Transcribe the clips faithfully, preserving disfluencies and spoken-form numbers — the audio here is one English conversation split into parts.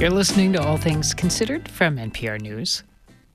You're listening to All Things Considered from N P R News.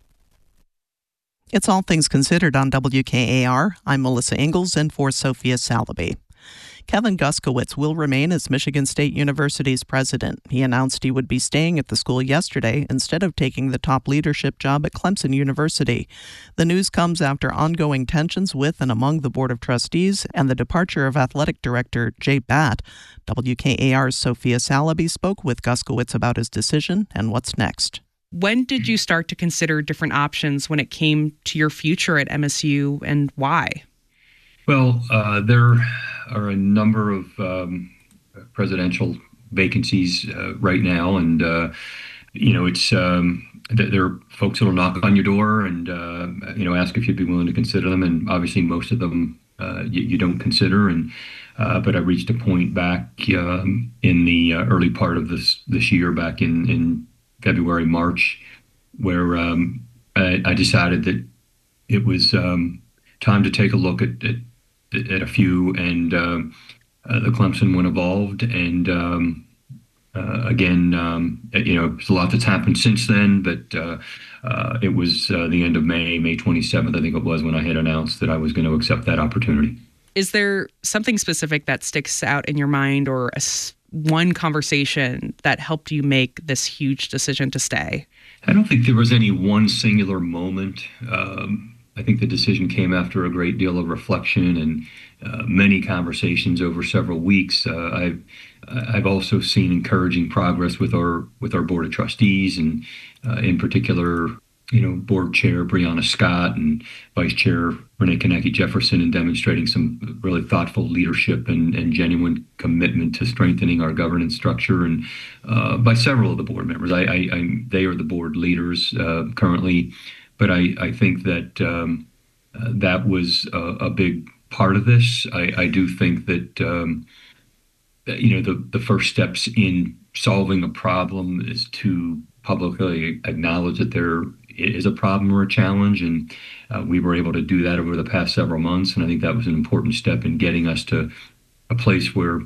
It's All Things Considered on W K A R. I'm Melissa Ingalls in for Sophia Salaby. Kevin Guskowitz will remain as Michigan State University's president. He announced he would be staying at the school yesterday instead of taking the top leadership job at Clemson University. The news comes after ongoing tensions with and among the Board of Trustees and the departure of Athletic Director Jay Batt. W K A R's Sophia Salaby spoke with Guskowitz about his decision and what's next. When did you start to consider different options when it came to your future at M S U, and why? Well, uh, there are a number of um, presidential vacancies uh, right now, and uh, you know, it's um, th- there are folks that will knock on your door and uh, you know, ask if you'd be willing to consider them, and obviously most of them uh, you, you don't consider. And uh, but I reached a point back um, in the uh, early part of this this year, back in in February, March, where um, I, I decided that it was um, time to take a look at, at at a few, and uh, uh, the Clemson one evolved, and um, uh, again, um, you know, there's a lot that's happened since then, but uh, uh, it was uh, the end of May, May twenty-seventh, I think it was, when I had announced that I was going to accept that opportunity. Is there something specific that sticks out in your mind, or a, one conversation that helped you make this huge decision to stay? I don't think there was any one singular moment. Um, I think the decision came after a great deal of reflection and uh, many conversations over several weeks. Uh, I've I've also seen encouraging progress with our with our board of trustees, and uh, in particular, you know, board chair Brianna Scott and vice chair Renee Konecki Jefferson, in demonstrating some really thoughtful leadership and, and genuine commitment to strengthening our governance structure, and uh, by several of the board members. I, I, I they are the board leaders uh, currently. But I, I think that um, uh, that was a, a big part of this. I, I do think that, um, that, you know, the, the first steps in solving a problem is to publicly acknowledge that there is a problem or a challenge. And uh, we were able to do that over the past several months. And I think that was an important step in getting us to a place where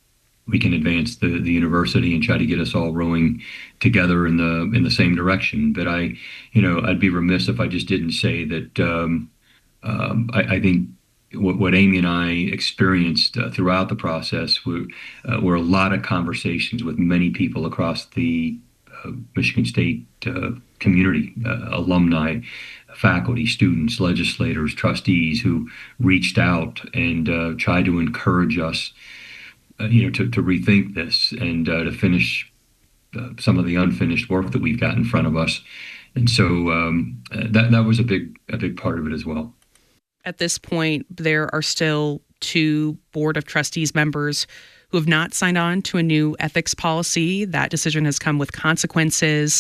we can advance the, the university and try to get us all rowing together in the in the same direction. But I, you know, I'd be remiss if I just didn't say that um, um, I, I think what, what Amy and I experienced uh, throughout the process were, uh, were a lot of conversations with many people across the uh, Michigan State uh, community, uh, alumni, faculty, students, legislators, trustees, who reached out and uh, tried to encourage us Uh, you know, to, to rethink this and uh, to finish uh, some of the unfinished work that we've got in front of us. And so um, that that was a big a big part of it as well. At this point, there are still two Board of Trustees members who have not signed on to a new ethics policy. That decision has come with consequences.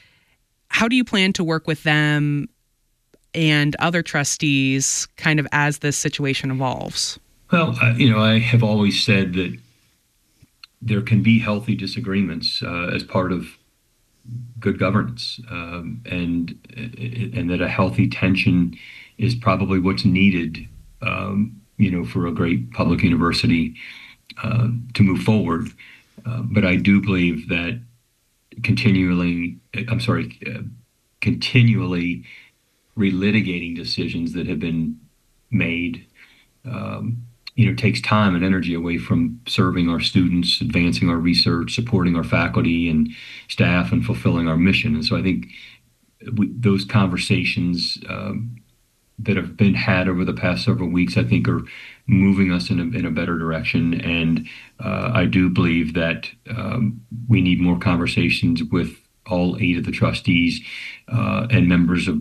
How do you plan to work with them and other trustees kind of as this situation evolves? Well, uh, you know, I have always said that there can be healthy disagreements uh, as part of good governance, um, and and that a healthy tension is probably what's needed, um, you know, for a great public university uh, to move forward. Uh, but I do believe that continually, I'm sorry, uh, continually relitigating decisions that have been made, um, you know, takes time and energy away from serving our students, advancing our research, supporting our faculty and staff, and fulfilling our mission. And so I think we, those conversations um, that have been had over the past several weeks, I think, are moving us in a, in a better direction. And uh, I do believe that um, we need more conversations with all eight of the trustees uh, and members of